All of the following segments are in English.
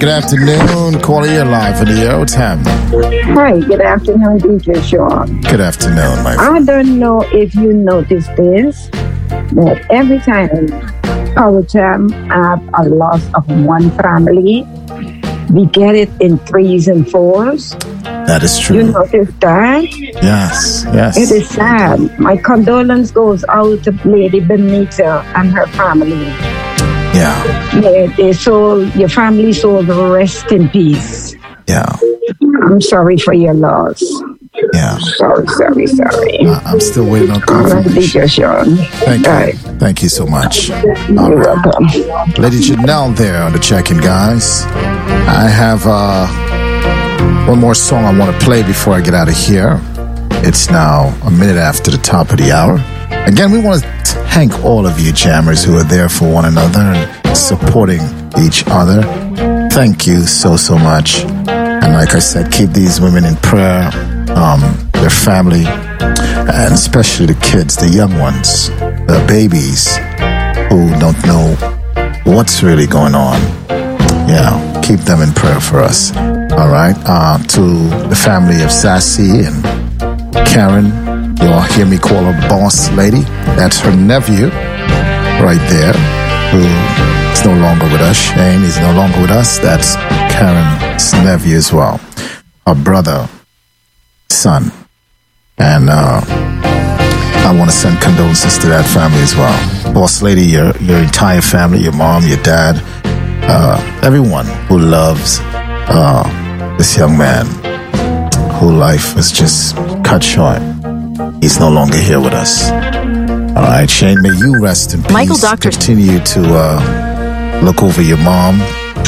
Good afternoon. Calling you live on the air. What's happening? Hi, good afternoon, DJ Sean. Good afternoon, my friend. I don't know if you noticed this, but every time our jam have a loss of one family, we get it in 3s and 4s. That is true. You notice that? Yes. It is sad. My condolence goes out to Lady Benita and her family. Yeah. Your family soul rest in peace. Yeah. I'm sorry for your loss. Yeah. Sorry. I'm still waiting on confirmation. Thank you. Thank you so much. You're welcome. Lady Janelle there on the check-in, guys. I have one more song I want to play before I get out of here. It's now a minute after the top of the hour. Again, we want to thank all of you jammers who are there for one another and supporting each other. Thank you so much. And like I said, keep these women in prayer, their family, and especially the kids, the young ones, the babies who don't know what's really going on. Yeah, keep them in prayer for us. All right. To the family of Sassy and Karen, you'll hear me call her Boss Lady. That's her nephew right there, who is no longer with us. Shane is no longer with us. That's Karen's nephew as well. Her brother, son. And I want to send condolences to that family as well. Boss Lady, your entire family, your mom, your dad, everyone who loves this young man whose life was just cut short. He's no longer here with us. All right, Shane, may you rest in peace. Michael Doctor continue to look over your mom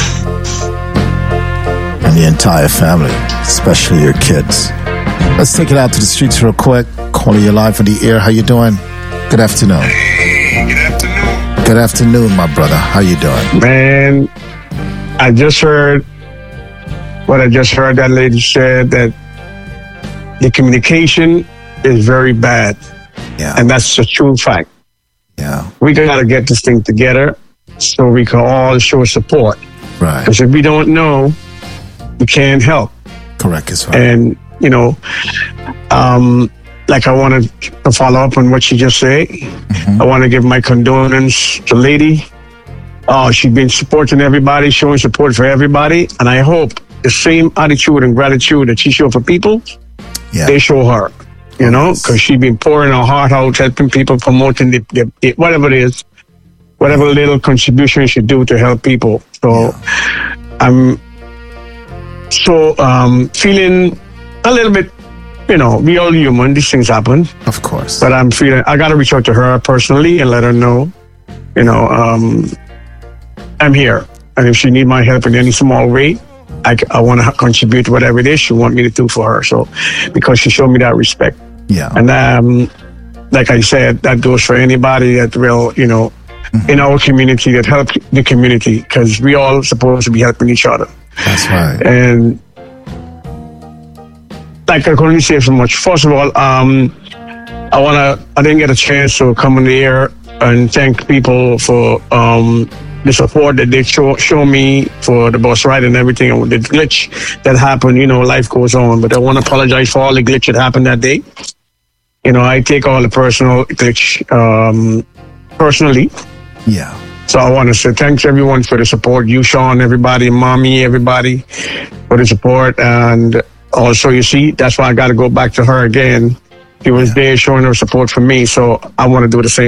and the entire family, especially your kids. Let's take it out to the streets real quick. Calling you live on the air. How you doing? Good afternoon. Hey, good afternoon. Good afternoon, my brother. How you doing? Man, I just heard that lady said that the communication is very bad. Yeah. And that's a true fact. Yeah. We got to get this thing together so we can all show support. Right. Because if we don't know, we can't help. Correct as well. And, like I wanted to follow up on what she just said. Mm-hmm. I want to give my condolence to Lady. She's been supporting everybody, showing support for everybody. And I hope the same attitude and gratitude that she showed for people, they show her. Because she's been pouring her heart out, helping people, promoting the whatever it is, whatever little contribution she do to help people. So I'm so feeling a little bit, we all human, these things happen. Of course. But I'm feeling, I got to reach out to her personally and let her know, I'm here. And if she need my help in any small way, I want to contribute whatever it is she want me to do for her. So, because she showed me that respect. Yeah. And like I said, that goes for anybody that will, in our community, that help the community, because we all supposed to be helping each other. That's right. And like I can only say so much. First of all, I didn't get a chance to come on the air and thank people for the support that they show me for the bus ride and everything, and the glitch that happened. Life goes on. But I want to apologize for all the glitch that happened that day. I take all the personal glitch personally. Yeah. So I want to say thanks everyone for the support. You, Sean, everybody, Mommy, everybody for the support. And also, you see, that's why I got to go back to her again. She was there showing her support for me. So I want to do the same.